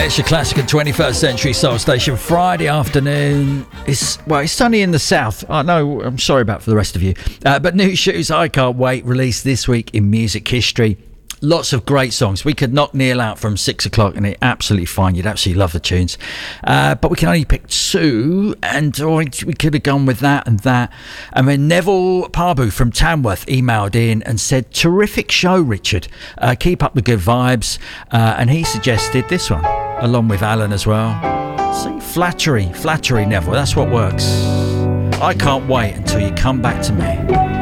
It's your classic and 21st century soul station. Friday afternoon. It's sunny in the south. I know, I'm sorry about for the rest of you. But New Shoes, I Can't Wait, released this week in music history. Lots of great songs. We could knock Neil out from 6 o'clock and it's absolutely fine. You'd absolutely love the tunes. But we can only pick two, and we could have gone with that and that. And then Neville Parbu from Tamworth emailed in and said, terrific show, Richard. Keep up the good vibes. And he suggested this one, along with Alan as well. See, flattery, Neville. That's what works. I can't wait until you come back to me.